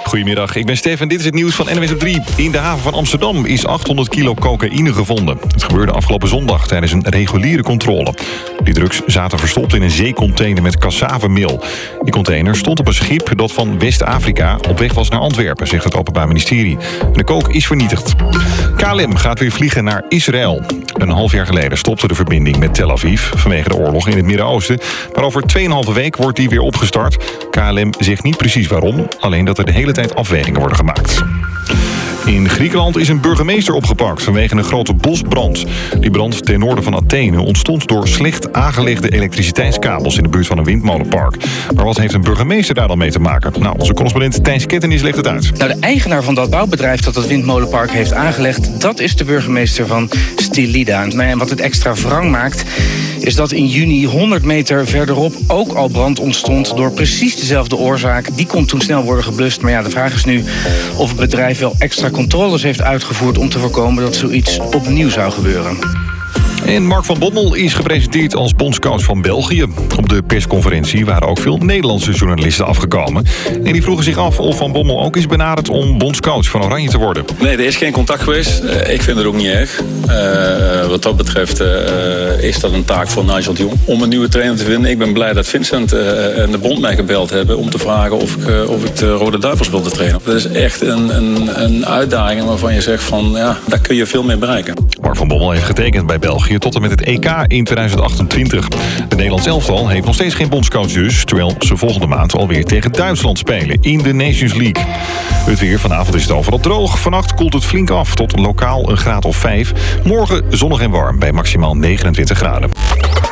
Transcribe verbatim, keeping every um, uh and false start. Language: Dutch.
Goedemiddag, ik ben Stef en dit is het nieuws van N W S op drie. In de haven van Amsterdam is achthonderd kilo cocaïne gevonden. Het gebeurde afgelopen zondag tijdens een reguliere controle. Die drugs zaten verstopt in een zeecontainer met cassavemeel. Die container stond op een schip dat van West-Afrika op weg was naar Antwerpen, zegt het Openbaar Ministerie. De coke is vernietigd. K L M gaat weer vliegen naar Israël. Een half jaar geleden stopte de verbinding met Tel Aviv vanwege de oorlog in het Midden-Oosten. Maar over tweeënhalve week wordt die weer opgestart. K L M zegt niet precies waarom, alleen dat er de hele tijd afwegingen worden gemaakt. In Griekenland is een burgemeester opgepakt vanwege een grote bosbrand. Die brand ten noorden van Athene ontstond door slecht aangelegde elektriciteitskabels in de buurt van een windmolenpark. Maar wat heeft een burgemeester daar dan mee te maken? Nou, onze correspondent Thijs Kettenis legt het uit. Nou, de eigenaar van dat bouwbedrijf dat het windmolenpark heeft aangelegd, dat is de burgemeester van Stilida. En wat het extra wrang maakt, is dat in juni honderd meter verderop ook al brand ontstond door precies dezelfde oorzaak. Die kon toen snel worden geblust. Maar ja, de vraag is nu of het bedrijf wel extra controles heeft uitgevoerd om te voorkomen dat zoiets opnieuw zou gebeuren. En Mark van Bommel is gepresenteerd als bondscoach van België. Op de persconferentie waren ook veel Nederlandse journalisten afgekomen. En die vroegen zich af of Van Bommel ook is benaderd om bondscoach van Oranje te worden. Nee, er is geen contact geweest. Uh, ik vind het ook niet erg. Uh, wat dat betreft uh, is dat een taak voor Nigel de Jong om een nieuwe trainer te vinden. Ik ben blij dat Vincent uh, en de bond mij gebeld hebben om te vragen of ik, uh, of ik de Rode Duivels wil te trainen. Dat is echt een, een, een uitdaging waarvan je zegt van ja, daar kun je veel mee bereiken. Mark van Bommel heeft getekend bij België tot en met het E K in tweeduizend achtentwintig. De Nederlands elftal heeft nog steeds geen bondscoach dus, terwijl ze volgende maand alweer tegen Duitsland spelen in de Nations League. Het weer, vanavond is het overal droog. Vannacht koelt het flink af tot lokaal een graad of vijf. Morgen zonnig en warm bij maximaal negenentwintig graden.